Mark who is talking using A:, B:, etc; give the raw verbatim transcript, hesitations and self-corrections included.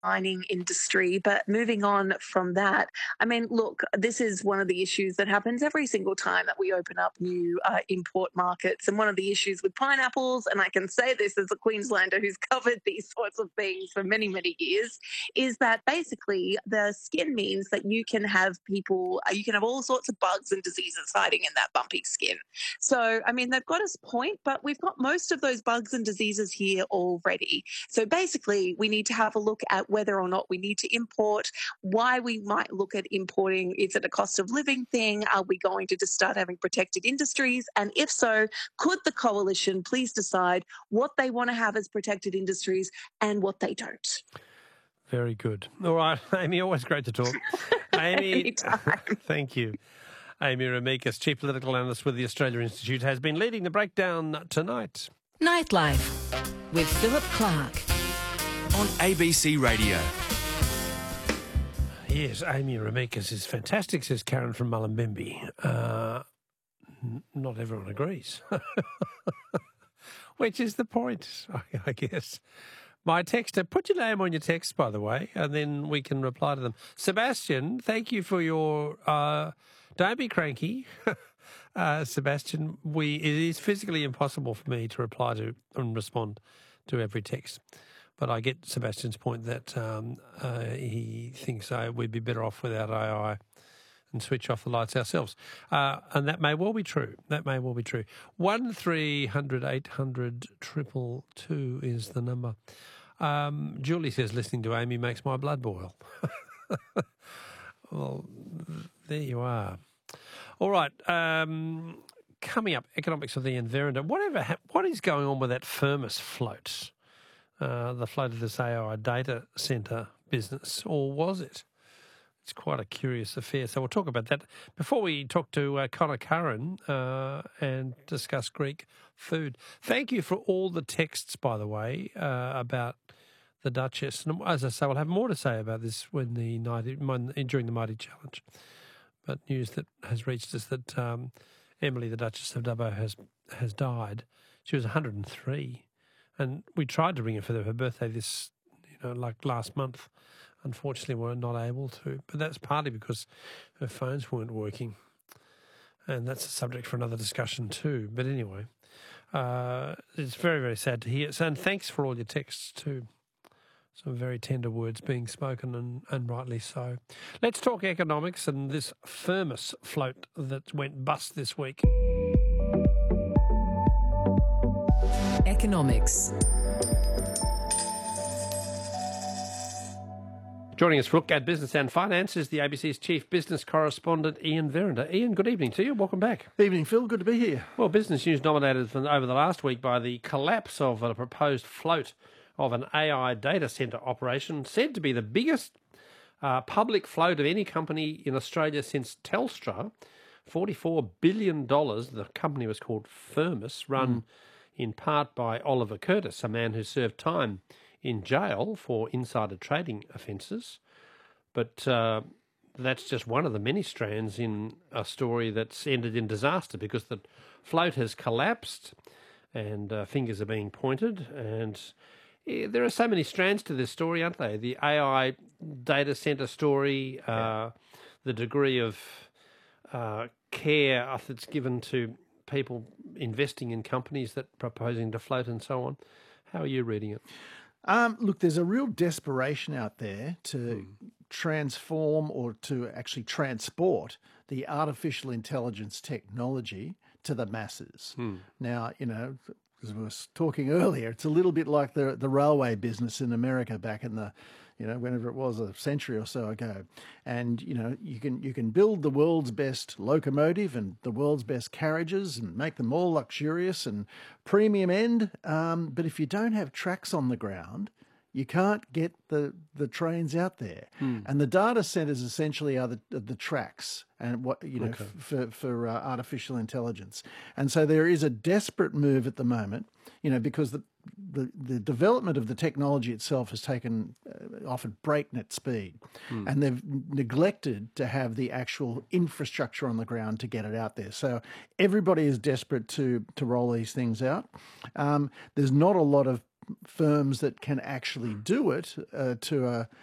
A: mining industry. But moving on from that, I mean, look, this is one of the issues that happens every single time that we open up new uh, import markets. And one of the issues with pineapples, and I can say this as a Queenslander who's covered these sorts of things for many, many years, is that basically the skin means that you can have people, uh, you can have all sorts of bugs and diseases hiding in that bumpy skin. So, I mean, they've got us point, but we've got most of those bugs and diseases here already. So basically, we need to have a look at whether or not we need to import, why we might look at importing. Is it a cost of living thing? Are we going to just start having protected industries? And if so, could the coalition please decide what they want to have as protected industries and what they don't?
B: Very good. All right, Amy, always great to talk. Amy, thank you. Amy Remeikis, Chief Political Analyst with the Australia Institute, has been leading the breakdown tonight.
C: Nightlife with Philip Clark
D: on A B C Radio.
B: Yes, Amy Remeikis is fantastic, says Karen from Mullumbimby. Uh, n- not everyone agrees. Which is the point, I, I guess. My texter, put your name on your text, by the way, and then we can reply to them. Sebastian, thank you for your... Uh, don't be cranky, uh, Sebastian. We It is physically impossible for me to reply to and respond to every text. But I get Sebastian's point that um, uh, he thinks uh, we'd be better off without A I and switch off the lights ourselves. Uh, and that may well be true. That may well be true. one three hundred eight hundred two two two is the number. Um, Julie says listening to Amy makes my blood boil. Well, there you are. All right. Um, coming up, economics of the Envirenda. Whatever, ha- what is going on with that Firmus float? Uh, the float of this A I data centre business, or was it? It's quite a curious affair. So we'll talk about that before we talk to uh, Connor Curran uh, and discuss Greek food. Thank you for all the texts, by the way, uh, about the Duchess. And as I say, we'll have more to say about this when the Mighty, during the Mighty Challenge. But news that has reached us that um, Emily, the Duchess of Dubbo, has has died. She was one hundred and three, and we tried to ring her for her birthday this, you know, like last month. Unfortunately, we were not able to, but that's partly because her phones weren't working, and that's a subject for another discussion too. But anyway, uh, it's very, very sad to hear. So, and thanks for all your texts too. Some very tender words being spoken, and, and rightly so. Let's talk economics and this Firmus float that went bust this week.
C: Economics.
B: Joining us for a look at business and finance is the A B C's chief business correspondent, Ian Verrinder. Ian, good evening to you. Welcome back.
E: Evening, Phil. Good to be here.
B: Well, Business News dominated from over the last week by the collapse of a proposed float of an A I data centre operation, said to be the biggest uh, public float of any company in Australia since Telstra. forty-four billion dollars. The company was called Firmus, run mm. in part by Oliver Curtis, a man who served time in jail for insider trading offences. But uh, that's just one of the many strands in a story that's ended in disaster, because the float has collapsed and uh, fingers are being pointed. And yeah, there are so many strands to this story, aren't they? The A I data centre story, uh, yeah. the degree of uh, care that's given to people investing in companies that are proposing to float and so on. How are you reading it?
E: Um, look, there's a real desperation out there to mm. transform or to actually transport the artificial intelligence technology to the masses. Mm. Now, you know, as we were talking earlier, it's a little bit like the the railway business in America back in the, you know, whenever it was, a century or so ago. And, you know, you can you can build the world's best locomotive and the world's best carriages and make them all luxurious and premium end. Um, but if you don't have tracks on the ground, you can't get the, the trains out there. Mm. And the data centers essentially are the the tracks and what you know okay. f- for for uh, artificial intelligence. And so there is a desperate move at the moment, you know, because the the, the development of the technology itself has taken uh, often breakneck speed, mm. and they've neglected to have the actual infrastructure on the ground to get it out there. So everybody is desperate to to roll these things out. Um, there's not a lot of firms that can actually do it uh, to a